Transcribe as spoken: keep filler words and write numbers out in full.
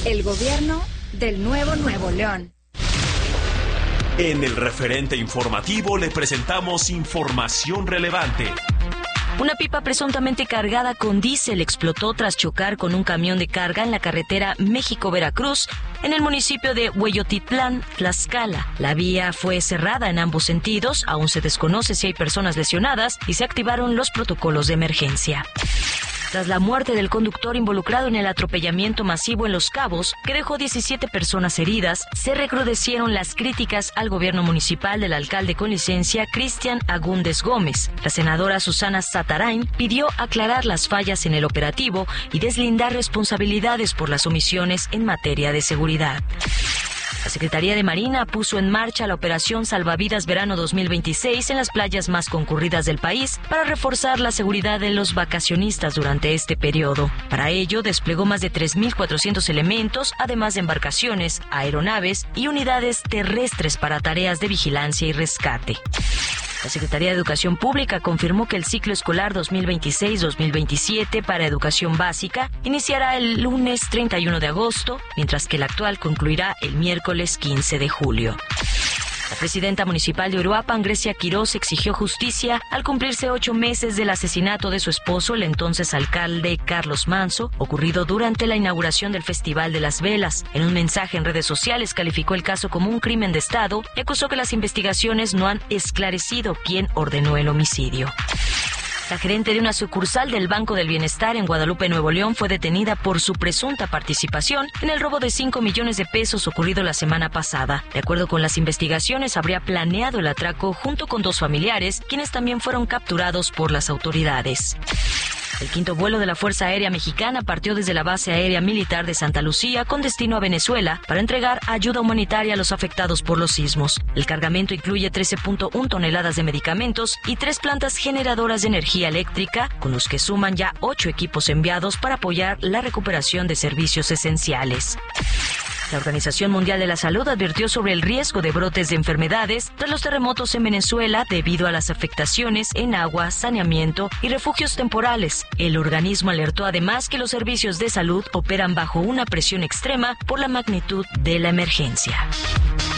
El gobierno del nuevo Nuevo León. En el referente informativo le presentamos información relevante. Una pipa presuntamente cargada con diésel explotó tras chocar con un camión de carga en la carretera México-Veracruz, en el municipio de Hueyotitlán, Tlaxcala. La vía fue cerrada en ambos sentidos, aún se desconoce si hay personas lesionadas y se activaron los protocolos de emergencia. Tras la muerte del conductor involucrado en el atropellamiento masivo en Los Cabos, que dejó diecisiete personas heridas, se recrudecieron las críticas al gobierno municipal del alcalde con licencia Cristian Agúndez Gómez. La senadora Susana Satarain pidió aclarar las fallas en el operativo y deslindar responsabilidades por las omisiones en materia de seguridad. La Secretaría de Marina puso en marcha la Operación Salvavidas Verano dos mil veintiséis en las playas más concurridas del país para reforzar la seguridad de los vacacionistas durante este periodo. Para ello, desplegó más de tres mil cuatrocientos elementos, además de embarcaciones, aeronaves y unidades terrestres para tareas de vigilancia y rescate. La Secretaría de Educación Pública confirmó que el ciclo escolar dos mil veintiséis dos mil veintisiete para educación básica iniciará el lunes treinta y uno de agosto, mientras que el actual concluirá el miércoles quince de julio. La presidenta municipal de Uruapan, Grecia Quiroz, exigió justicia al cumplirse ocho meses del asesinato de su esposo, el entonces alcalde Carlos Manso, ocurrido durante la inauguración del Festival de las Velas. En un mensaje en redes sociales calificó el caso como un crimen de Estado y acusó que las investigaciones no han esclarecido quién ordenó el homicidio. La gerente de una sucursal del Banco del Bienestar en Guadalupe, Nuevo León, fue detenida por su presunta participación en el robo de cinco millones de pesos ocurrido la semana pasada. De acuerdo con las investigaciones, habría planeado el atraco junto con dos familiares, quienes también fueron capturados por las autoridades. El quinto vuelo de la Fuerza Aérea Mexicana partió desde la base aérea militar de Santa Lucía con destino a Venezuela para entregar ayuda humanitaria a los afectados por los sismos. El cargamento incluye trece punto uno toneladas de medicamentos y tres plantas generadoras de energía eléctrica, con los que suman ya ocho equipos enviados para apoyar la recuperación de servicios esenciales. La Organización Mundial de la Salud advirtió sobre el riesgo de brotes de enfermedades tras los terremotos en Venezuela debido a las afectaciones en agua, saneamiento y refugios temporales. El organismo alertó además que los servicios de salud operan bajo una presión extrema por la magnitud de la emergencia.